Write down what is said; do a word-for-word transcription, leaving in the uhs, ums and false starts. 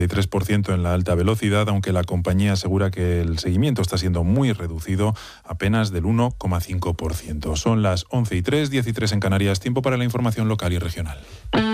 tres por ciento en la alta velocidad, aunque la compañía asegura que el seguimiento está siendo muy reducido, apenas del uno coma cinco por ciento. Son las once y tres, diez y tres en Canarias, tiempo para la información local y regional.